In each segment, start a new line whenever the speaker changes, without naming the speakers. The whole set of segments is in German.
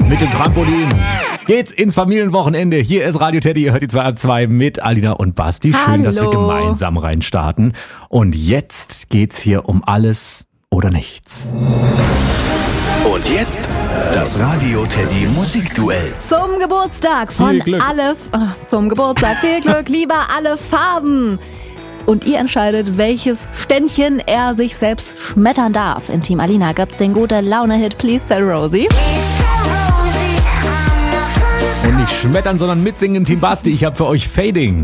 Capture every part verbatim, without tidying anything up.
mit dem Trampolin geht's ins Familienwochenende. Hier ist Radio Teddy, ihr hört die zwei ab zwei mit Alina und Basti. Schön,
Hallo.
dass wir gemeinsam reinstarten. Und jetzt geht's hier um alles oder nichts.
Und jetzt das Radio Teddy Musikduell.
Zum Geburtstag von
Viel Glück.
alle oh, zum Geburtstag viel Glück, lieber alle Farben. Und ihr entscheidet, welches Ständchen er sich selbst schmettern darf. In Team Alina gibt's den gute Laune-Hit Please Tell Rosie.
Und nicht schmettern, sondern mitsingen, Team Basti. Ich habe für euch Fading.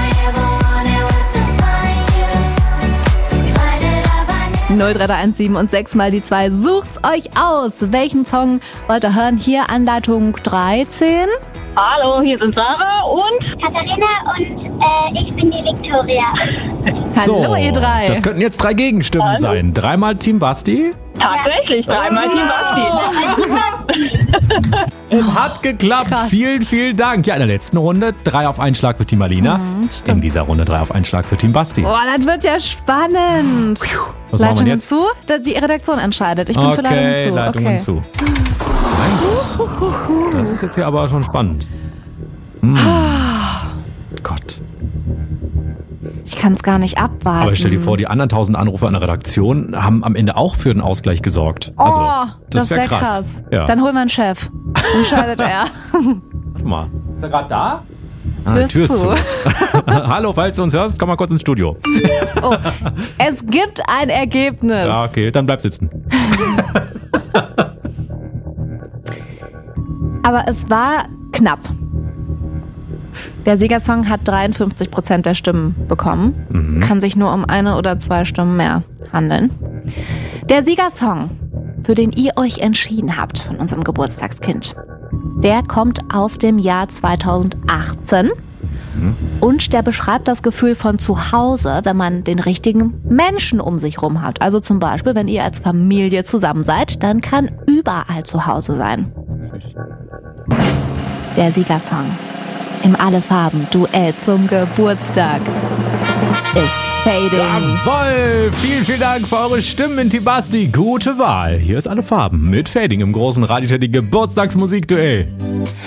null drei drei eins sieben und sechs mal die zwei. Sucht's euch aus. Welchen Song wollt ihr hören? Hier Anleitung dreizehn.
Hallo, hier sind Sarah und
Katharina und äh, ich bin die Viktoria.
Hallo
So,
ihr drei.
das könnten jetzt drei Gegenstimmen
Hallo.
sein. Dreimal Team Basti.
tatsächlich dreimal Team Basti.
Es hat geklappt.
Krass.
Vielen, vielen Dank. Ja, in der letzten Runde drei auf einen Schlag für Team Alina. in dieser Runde drei auf einen Schlag für Team Basti.
Boah, das wird ja spannend.
Was machen
Leitung
wir
hinzu? Da- Die Redaktion entscheidet. Ich bin für Leitung
Okay,
hinzu.
Leitung
okay.
hinzu. Mein Gott. Das ist jetzt hier aber schon spannend. Hm. Gott.
Ich kann es gar nicht abwarten.
Aber stell dir vor, die anderen tausend Anrufe an der Redaktion haben am Ende auch für den Ausgleich gesorgt.
Oh,
Also,
das,
das wäre
wäre
krass.
krass.
Ja.
Dann holen wir einen Chef. Entscheidet er.
Warte mal. Ist er gerade da? Ah,
Tür
die
ist
Tür ist
zu.
zu. Hallo, falls du uns hörst, komm mal kurz ins Studio.
Oh, es gibt ein Ergebnis.
Ja, okay, dann bleib sitzen.
Aber es war knapp. Der Siegersong hat dreiundfünfzig Prozent der Stimmen bekommen.
Mhm.
Kann sich nur um eine oder zwei Stimmen mehr handeln. Der Siegersong, für den ihr euch entschieden habt von unserem Geburtstagskind, der kommt aus dem Jahr zweitausendachtzehn. Und der beschreibt das Gefühl von zu Hause, wenn man den richtigen Menschen um sich rum hat. Also zum Beispiel, wenn ihr als Familie zusammen seid, dann kann überall zu Hause sein. Der Siegersong im Alle Farben Duell zum Geburtstag ist Fading.
Jawohl! Vielen, vielen Dank für eure Stimmen, Team Basti. Gute Wahl. Hier ist Alle Farben mit Fading im großen Radio Teddy Geburtstagsmusikduell.